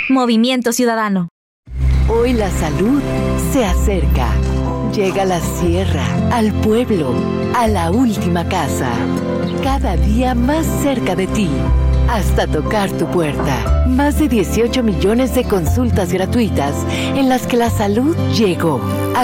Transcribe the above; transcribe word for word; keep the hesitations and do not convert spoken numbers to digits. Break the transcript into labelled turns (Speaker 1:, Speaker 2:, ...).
Speaker 1: Movimiento Ciudadano.
Speaker 2: Hoy la salud se acerca. Llega a la sierra, al pueblo, a la última casa. Cada día más cerca de ti, hasta tocar tu puerta. Más de dieciocho millones de consultas gratuitas en las que la salud llegó.